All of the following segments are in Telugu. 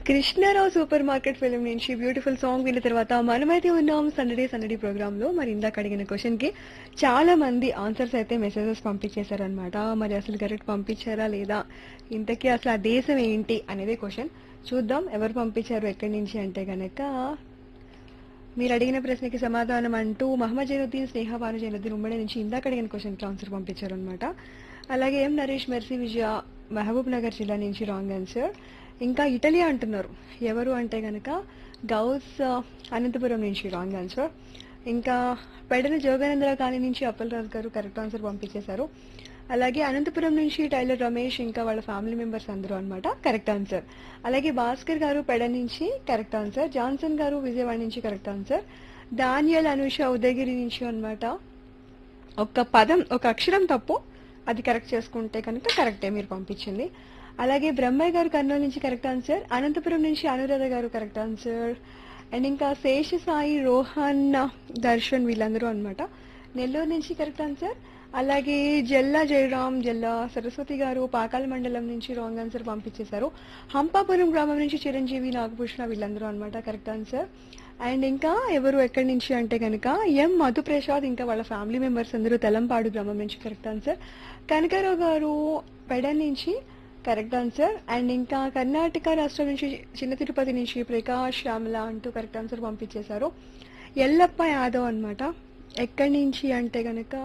కృష్ణారావు సూపర్ మార్కెట్ ఫిలిం నుంచి బ్యూటిఫుల్ సాంగ్ విన్న తర్వాత మనమైతే ఉన్నాం సందడి సందడి ప్రోగ్రామ్ లో. మరి ఇందాక అడిగిన క్వశ్చన్ కి చాలా మంది ఆన్సర్స్ అయితే మెసేజెస్ పంపించేశారనమాట. మరి అసలు కరెక్ట్ పంపించారా లేదా, ఇంతకీ అసలు ఆ దేశం ఏంటి అనేది క్వశ్చన్. చూద్దాం ఎవరు పంపించారు ఎక్కడి నుంచి అంటే గనక, మీరు అడిగిన ప్రశ్నకి సమాధానం అంటూ మహమ్మద్ జైనుద్దీన్, స్నేహ భాను జైనుద్దీన్ ఉమ్మడి నుంచి ఇందాక అడిగిన క్వశ్చన్ కి ఆన్సర్ పంపించారు అనమాట. అలాగే ఎం నరేష్, మెర్సీ విజయ, మహబూబ్ నగర్ జిల్లా నుంచి రాంగ్ ఆన్సర్. ఇంకా ఇటలీ అంటున్నారు, ఎవరు అంటే గనక గౌస్ అనంతపురం నుంచి రాంగ్ ఆన్సర్. ఇంకా పెడన జోగానందర కాలనీ నుంచి అప్పలరాజు గారు కరెక్ట్ ఆన్సర్ పంపించేశారు. అలాగే అనంతపురం నుంచి టైలర్ రమేష్ ఇంకా వాళ్ళ ఫ్యామిలీ మెంబర్స్ అందరూ అన్నమాట కరెక్ట్ ఆన్సర్. అలాగే భాస్కర్ గారు పెడ నుంచి కరెక్ట్ ఆన్సర్. జాన్సన్ గారు విజయవాడ నుంచి కరెక్ట్ ఆన్సర్. దానియల్ అనుష ఉదయగిరి నుంచి అన్నమాట. ఒక పదం ఒక అక్షరం తప్పు, అది కరెక్ట్ చేసుకుంటే కనుక కరెక్టే మీరు పంపించింది. అలాగే బ్రహ్మయ్య గారు కర్నూలు నుంచి కరెక్ట్ ఆన్సర్. అనంతపురం నుంచి అనురాధ గారు కరెక్ట్ ఆన్సర్. అండ్ ఇంకా శేష సాయి, రోహన్, దర్శన్ వీళ్ళందరూ అన్నమాట నెల్లూరు నుంచి కరెక్ట్ ఆన్సర్. అలాగే జల్లా జయరాం, జల్లా సరస్వతి గారు పాకాల మండలం నుంచి రాంగ్ ఆన్సర్ పంపించేశారు. హంపాపురం గ్రామం నుంచి చిరంజీవి, నాగభూషణ వీళ్ళందరూ అన్నమాట కరెక్ట్ ఆన్సర్. అండ్ ఇంకా ఎవరు ఎక్కడి నుంచి అంటే కనుక ఎం మధుప్రసాద్ ఇంకా వాళ్ళ ఫ్యామిలీ మెంబర్స్ అందరూ తెలంపాడు గ్రామం నుంచి కరెక్ట్ ఆన్సర్. కనకారావు గారు పెడ నుంచి కరెక్ట్ ఆన్సర్. అండ్ ఇంకా కర్ణాటక రాష్ట్రం నుంచి చిన్న తిరుపతి నుంచి ప్రకాష్, శ్యామల అంటూ కరెక్ట్ ఆన్సర్ పంపించేశారు. ఎల్లప్ప యాదవ్ అన్నమాట ఎక్కడి నుంచి అంటే గనక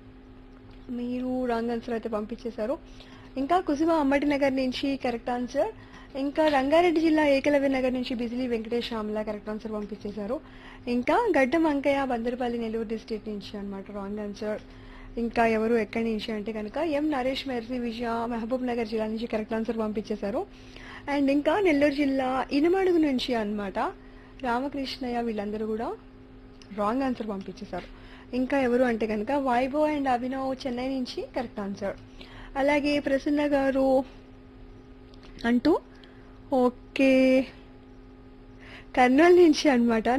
మీరు రాంగ్ ఆన్సర్ అయితే పంపించేశారు. ఇంకా కుసుమ అమ్మటి నగర్ నుంచి కరెక్ట్ ఆన్సర్. ఇంకా రంగారెడ్డి జిల్లా ఏకలవ్య నగర్ నుంచి బిజిలీ వెంకటేష్, శ్యామల కరెక్ట్ ఆన్సర్ పంపించేశారు. ఇంకా గడ్డం అంకయ్య, బందరపల్లి, నెల్లూరు డిస్ట్రిక్ట్ నుంచి అన్నమాట రాంగ్ ఆన్సర్. ఇంకా ఎవరు ఎక్కడి నుంచి అంటే కనుక ఎం నరేష్, మెర్సీ విజయ, మహబూబ్ నగర్ జిల్లా నుంచి కరెక్ట్ ఆన్సర్ పంపించేశారు. అండ్ ఇంకా నెల్లూరు జిల్లా ఇనమడుగు నుంచి అన్నమాట రామకృష్ణయ్య వీళ్ళందరూ కూడా రాంగ్ ఆన్సర్ పంపించేశారు. ఇంకా ఎవరు అంటే కనుక వైభవ్ అండ్ అభినవ్ చెన్నై నుంచి కరెక్ట్ ఆన్సర్. అలాగే ప్రసన్న గారు అంటూ ఓకే కర్నూలు నుంచి అన్నమాట